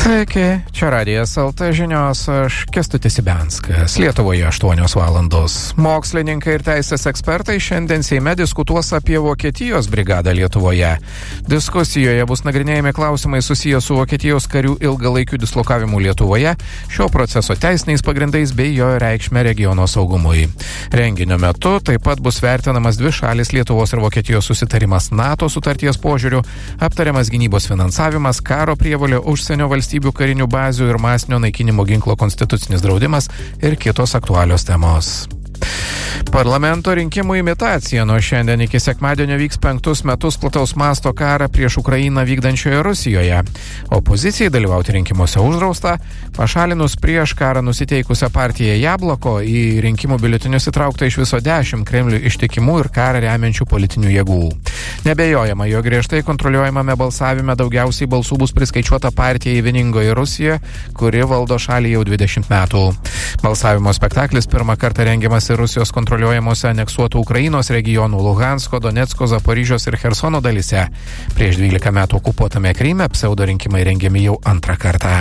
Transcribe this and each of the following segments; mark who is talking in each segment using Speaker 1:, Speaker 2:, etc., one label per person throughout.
Speaker 1: Sveiki, čia Radijas LT žinios, aš Kęstutis Ibenskas. Lietuvoje 8 valandos. Mokslininkai ir teisės ekspertai šiandien Seime diskutuos apie Vokietijos brigadą Lietuvoje. Diskusijoje bus nagrinėjami klausimai susijęs su Vokietijos karių ilgalaikiu dislokavimu Lietuvoje, šio proceso teisiniais pagrindais bei jo reikšmė regiono saugumui. Renginio metu taip pat bus vertinamas dvišalis Lietuvos ir Vokietijos susitarimas NATO sutarties požiūriu, aptariamas gynybos finansavimas, karo prievolė užsienio valstybių karinių bazių ir masinio naikinimo ginklo konstitucinis draudimas ir kitos aktualios temos. Parlamento rinkimų imitacija nuo šiandien iki sekmadienio vyks 5 metus plataus masto karą prieš Ukrainą vykdančioje Rusijoje. Opozicijai dalyvauti rinkimuose uždrausta, pašalinus prieš karą nusiteikusią partiją Jabloko į rinkimų biuletenius įtraukta iš viso 10 Kremliui ištikimų ir karą remiančių politinių jėgų. Nebejojama, jog griežtai kontroliuojamame balsavime daugiausiai balsų bus priskaičiuota partijai Vieningoji Rusija, kuri valdo šalį jau 20 metų. Balsavimo spektaklis pirmą kartą rengiamas ir Rusijos kontroliuojamuose aneksuotų Ukrainos regionų Luhansko, Donecko, Zaporižios ir Chersono dalyse. Prieš 12 metų okupuotame Kryme pseudo rinkimai rengiami jau antrą kartą.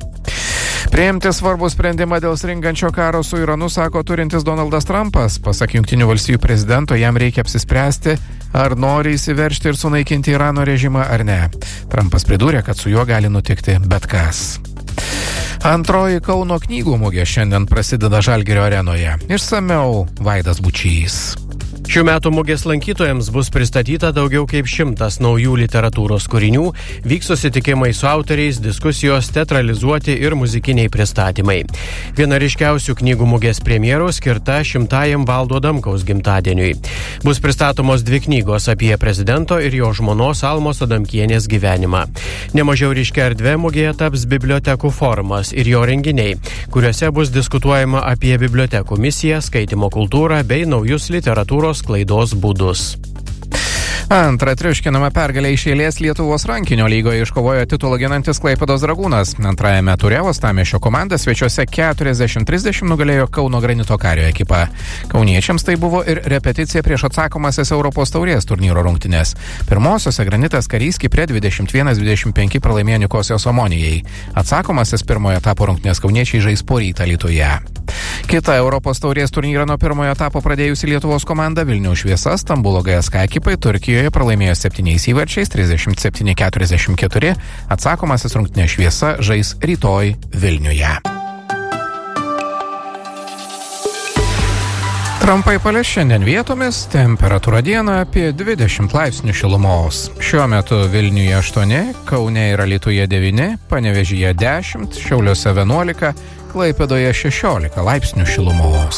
Speaker 1: Priimti svarbų sprendimą dėl stringančio karo su Iranu, sako turintis Donaldas Trumpas. Pasak Jungtinių valstijų prezidento, jam reikia apsispręsti, ar nori įsiveržti ir sunaikinti Irano režimą ar ne. Trumpas pridūrė, kad su juo gali nutikti bet kas. Antroji Kauno knygų mugė šiandien prasideda Žalgirio arenoje. Išsamiau Vaidas Bučys.
Speaker 2: Šių metų mugės lankytojams bus pristatyta daugiau kaip 100 naujų literatūros kūrinių, vyks susitikimai su autoriais, diskusijos, teatralizuoti ir muzikiniai pristatymai. Viena ryškiausių knygų mugės premjerų skirta 100-ajam Valdo Adamkaus gimtadieniui. Bus pristatomos 2 knygos apie prezidento ir jo žmonos Almos Adamkienės gyvenimą. Nemažiau ryškia erdvė mugėje taps bibliotekų forumas ir jo renginiai, kuriuose bus diskutuojama apie bibliotekų misiją, skaitymo kultūrą bei naujus literatūros klaidos būdus.
Speaker 1: Antrą triuškinamą pergalę iš eilės Lietuvos rankinio lygoje iškovojo titulą ginantis Klaipėdos Dragūnas. Antrajame ture Uostamiesčio komanda svečiuose 40-30 nugalėjo Kauno Granito Kario ekipą. Kauniečiams tai buvo ir repeticija prieš atsakomąsias Europos taurės turnyro rungtynes. Pirmosiose Granitas Karys Kipre 21-25 pralaimėjo Nikosijos Omonijai. Atsakomasis pirmojo etapo rungtynės kauniečiai žais poryt Alytuje. Kita Europos taurės turnyrą nuo pirmojo etapo pradėjusi Lietuvos komanda Vilniaus Šviesa Stambulo GSK ekipai Turkijoje pralaimėjo 7 įvarčiais 37-44. Atsakomasis rungtynės Šviesa žais rytoj Vilniuje. Trumpai palis šiandien vietomis, temperatūra dieną apie 20 laipsnių šilumos. Šiuo metu Vilniuje 8, Kaune ir Alytuje 9, Panevėžyje 10, Šiauliuose 11, Klaipėdoje 16 laipsnių šilumos.